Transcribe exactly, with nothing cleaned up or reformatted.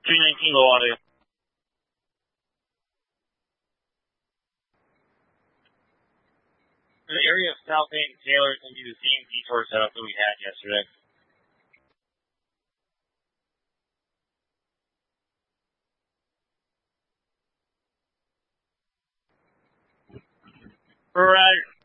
three nineteen low audio. The area of South End and Taylor is going to be the same detour setup that we had yesterday. For, uh,